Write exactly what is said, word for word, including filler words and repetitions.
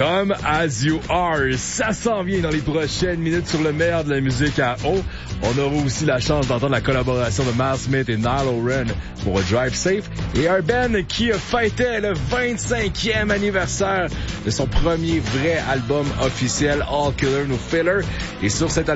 Come As You Are. Ça s'en vient dans les prochaines minutes sur le meilleur de la musique à eau. On aura aussi la chance d'entendre la collaboration de Miles Smith et Niall Horan pour Drive Safe. Et un band qui fêtait le vingt-cinquième anniversaire de son premier vrai album officiel, All Killer No Filler. Et sur cet album,